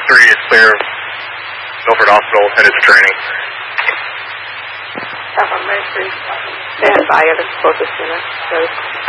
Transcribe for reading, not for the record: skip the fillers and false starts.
3 is clear. Milford Hospital, headed to training. Mercury. Stand by, you're the closest unit.